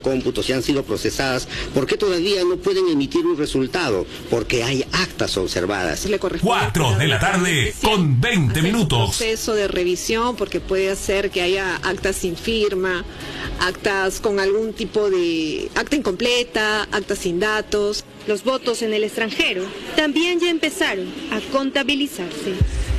cómputos y han sido procesadas, ¿por qué todavía no pueden emitir un resultado? Porque hay actas observadas. 4 de la tarde con 20 minutos. Proceso de revisión, porque puede hacer que haya actas sin firma, actas con algún tipo de acta incompleta, actas sin datos. Los votos en el extranjero también ya empezaron a contabilizarse.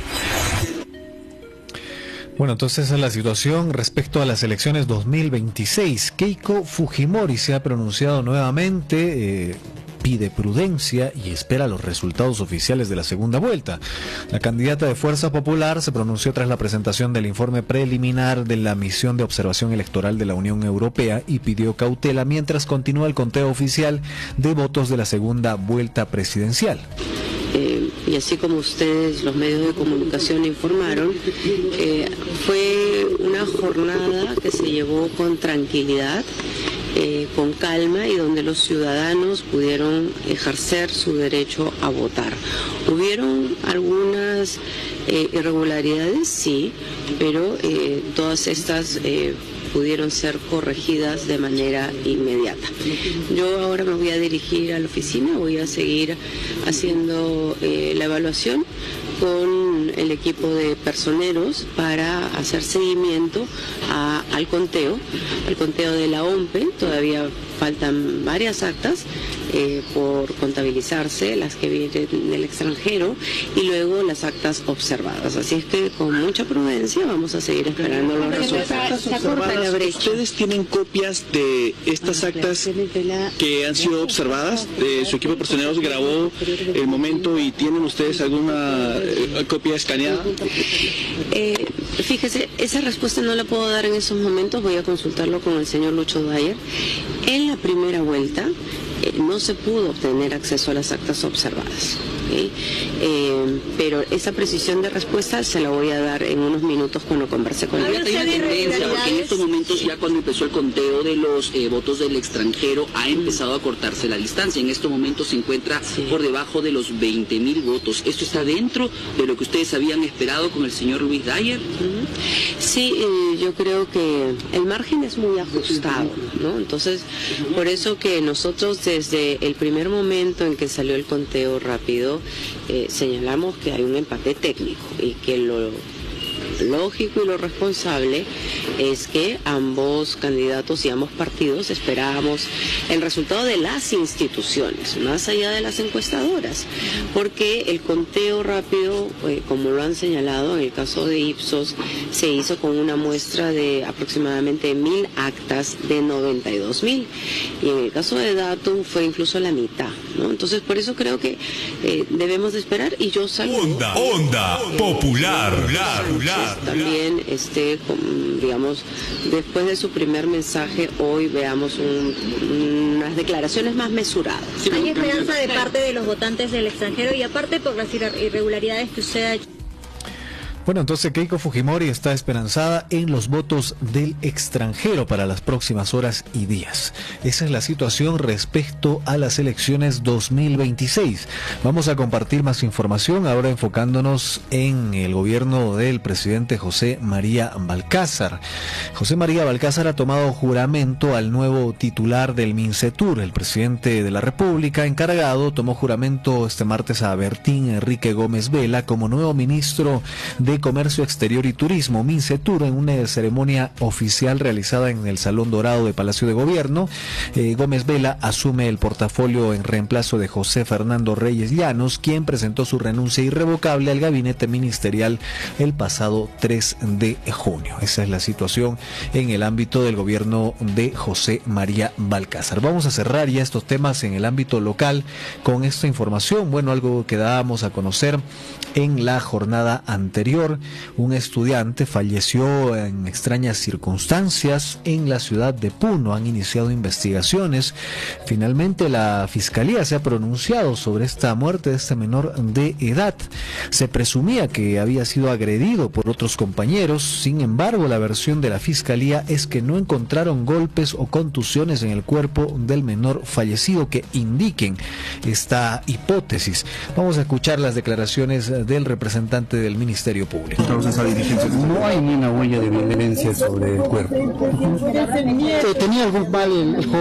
Bueno, entonces esa es la situación respecto a las elecciones 2026. Keiko Fujimori se ha pronunciado nuevamente, pide prudencia y espera los resultados oficiales de la segunda vuelta. La candidata de Fuerza Popular se pronunció tras la presentación del informe preliminar de la misión de observación electoral de la Unión Europea y pidió cautela mientras continúa el conteo oficial de votos de la segunda vuelta presidencial. Y así como ustedes, los medios de comunicación, informaron, fue una jornada que se llevó con tranquilidad, con calma, y donde los ciudadanos pudieron ejercer su derecho a votar. Hubieron algunas irregularidades, sí, pero todas estas pudieron ser corregidas de manera inmediata. Yo ahora me voy a dirigir a la oficina, voy a seguir haciendo la evaluación con el equipo de personeros para hacer seguimiento al conteo de la OMPE. Todavía faltan varias actas por contabilizarse, las que vienen del extranjero, y luego las actas observadas. Así es que con mucha prudencia vamos a seguir esperando los resultados. ¿Ustedes tienen copias de estas actas que han sido observadas? ¿Su equipo de personeros grabó el momento y tienen ustedes alguna copia escaneada? Fíjese, esa respuesta no la puedo dar en esos momentos, voy a consultarlo con el señor Lucho Dyer. En la primera vuelta no se pudo obtener acceso a las actas observadas, ¿okay? Pero esa precisión de respuesta se la voy a dar en unos minutos cuando converse con él. Hay una tendencia, porque en estos momentos, ya cuando empezó el conteo de los votos del extranjero, ha empezado a cortarse la distancia. En estos momentos se encuentra por debajo de los 20.000 votos. ¿Esto está dentro de lo que ustedes habían esperado con el señor Luis Dyer? Sí, yo creo que el margen es muy ajustado, ¿no? Entonces, por eso que nosotros desde el primer momento en que salió el conteo rápido, señalamos que hay un empate técnico y que lo lógico y lo responsable es que ambos candidatos y ambos partidos esperábamos el resultado de las instituciones, más allá de las encuestadoras, porque el conteo rápido, como lo han señalado, en el caso de Ipsos, se hizo con una muestra de aproximadamente 1.000 actas de 92.000, y en el caso de Datum fue incluso la mitad, ¿no? Entonces, por eso creo que debemos de esperar, y yo salgo... Onda Popular. También, digamos, después de su primer mensaje, hoy veamos unas declaraciones más mesuradas. ¿Hay esperanza de parte de los votantes del extranjero, y aparte por las irregularidades que usted ha hecho? Bueno, entonces Keiko Fujimori está esperanzada en los votos del extranjero para las próximas horas y días. Esa es la situación respecto a las elecciones 2026. Vamos a compartir más información ahora enfocándonos en el gobierno del presidente José María Balcázar. José María Balcázar ha tomado juramento al nuevo titular del MINCETUR. El presidente de la República encargado tomó juramento este martes a Bertín Enrique Gómez Vela como nuevo ministro de Comercio Exterior y Turismo, MINCETUR, en una ceremonia oficial realizada en el Salón Dorado de Palacio de Gobierno. Gómez Vela asume el portafolio en reemplazo de José Fernando Reyes Llanos, quien presentó su renuncia irrevocable al gabinete ministerial el pasado 3 de junio. Esa es la situación en el ámbito del gobierno de José María Balcázar. Vamos a cerrar ya estos temas en el ámbito local con esta información. Bueno, algo que dábamos a conocer en la jornada anterior. Un estudiante falleció en extrañas circunstancias en la ciudad de Puno. Han iniciado investigaciones. Finalmente la Fiscalía se ha pronunciado sobre esta muerte de este menor de edad. Se presumía que había sido agredido por otros compañeros. Sin embargo, la versión de la Fiscalía es que no encontraron golpes o contusiones en el cuerpo del menor fallecido que indiquen esta hipótesis. Vamos a escuchar las declaraciones del representante del Ministerio Público. Pública. Entonces, a diligencia, no hay ni una huella de violencia sobre el cuerpo. ¿Tenía algún mal el